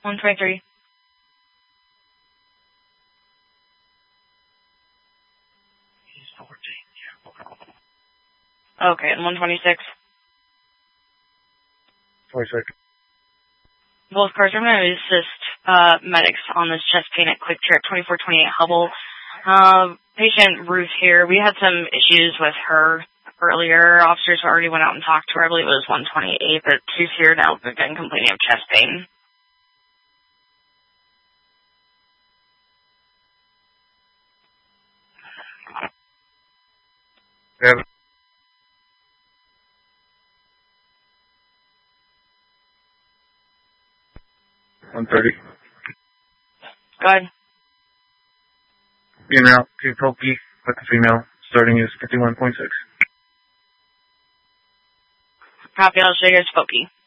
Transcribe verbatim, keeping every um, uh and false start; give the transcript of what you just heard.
one twenty-three. Okay, and one twenty-six. twenty-six. Both cars are going to assist uh, medics on this chest pain at Quick Trip, twenty-four twenty-eight Hubble. Uh, patient Ruth here. We had some issues with her earlier. Officers already went out and talked to her. I believe it was one twenty-eight, but she's here now again complaining of chest pain. Yeah. one thirty. Go ahead. Being route to Pokey with the female. Starting is fifty-one point six. Copy, I'll show you Spokey.